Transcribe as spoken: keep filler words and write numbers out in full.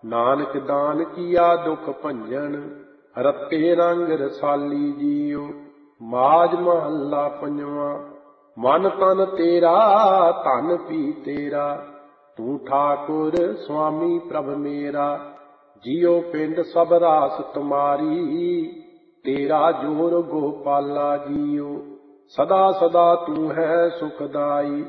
ਨਾਨਕ ਦਾਨ ਕੀਆ ਦੁਖ ਭੰਜਨ, ਰਤੇ ਰੰਗ ਰਸਾਲੀ ਜੀਓ। ਮਾਝ ਮਹੱਲਾ ਪੰਜਵਾਂ। ਮਨ ਤਨ ਤੇਰਾ ਧਨ ਪੀ ਤੇਰਾ, ਤੂੰ ਠਾਕੁਰ ਸੁਆਮੀ ਪ੍ਰਭ ਮੇਰਾ। ਜੀਓ ਪਿੰਡ ਸਭ ਰਾਸ ਤੁਮਾਰੀ, ਤੇਰਾ ਜੋਰ ਗੋਪਾਲਾ ਜੀਓ। ਸਦਾ ਸਦਾ ਤੂੰ ਹੈ ਸੁਖਦਾਈ,